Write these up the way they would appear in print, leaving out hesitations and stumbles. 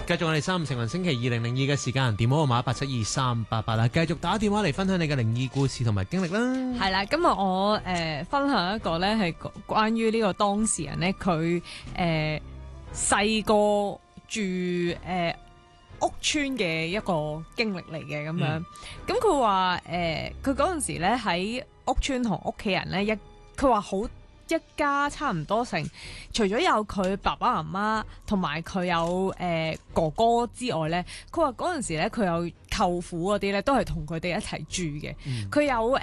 繼續我哋三五成雲星期2002嘅時間，電話號碼872388啦，繼續打電話嚟分享你嘅靈異故事同埋經歷啦。 係啦，今日我分享一個咧係關於呢個當事人咧，佢細個住屋村嘅一個經歷嚟嘅咁樣。咁佢話佢嗰陣時咧喺屋村同屋企人咧佢話好一家差唔多成，除咗有佢爸爸媽媽同埋佢有哥哥之外咧，佢話嗰陣時咧佢有舅父嗰啲咧都係同佢哋一齊住嘅。佢有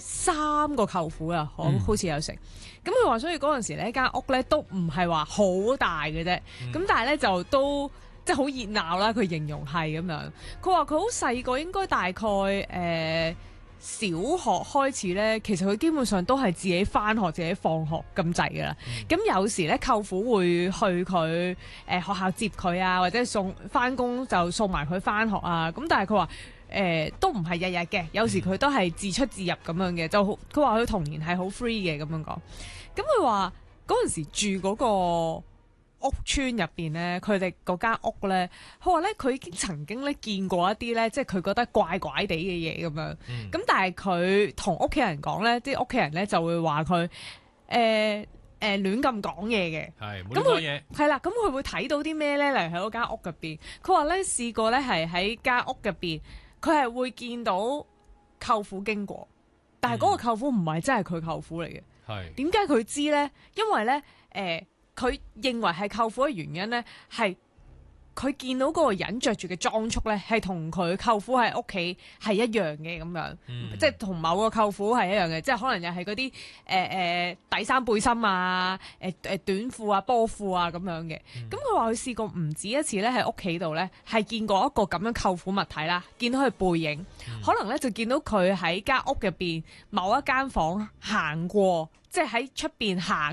3個舅父啊，好似有成。咁佢話所以嗰陣時呢間屋咧都唔係話好大嘅啫。咁但係咧就都即係好熱鬧啦。佢形容係咁樣。佢話佢好細個，應該大概小學開始咧，其實佢基本上都係自己返學、自己放學咁滯㗎啦。咁有時咧，舅父會去佢學校接佢啊，或者送返工就送埋佢返學啊。咁但係佢話都唔係日日嘅，有時佢都係自出自入咁樣嘅。就佢話佢童年係好 free 嘅咁樣講。咁佢話嗰陣時住嗰個屋村入邊咧，佢哋嗰間屋咧，佢話咧佢已經曾經咧見過一啲咧，即係佢覺得怪怪地嘅嘢咁樣。咁但係佢同屋企人講咧，啲屋企人咧就會話佢亂咁講嘢嘅。 係冇亂講嘢。 係啦，咁佢會睇到啲咩咧？例如喺嗰間屋入邊，佢話咧試過咧係喺間屋入邊，佢係會見到舅父經過，但係嗰個舅父唔係真係佢舅父嚟嘅。 係點解佢知咧？因為咧佢認為係舅父嘅原因咧，係佢見到嗰個人着住嘅裝束咧，係同佢舅父喺屋企係一樣嘅咁樣，即係同某個舅父係一樣嘅，即係可能又係嗰啲底衫背心啊、短褲啊、波褲啊咁樣嘅。咁佢話佢試過唔止一次咧，喺屋企度咧係見過一個咁樣舅父物體啦，見到佢背影，可能咧就見到佢喺間屋入邊某一間房行過，即係喺出邊行。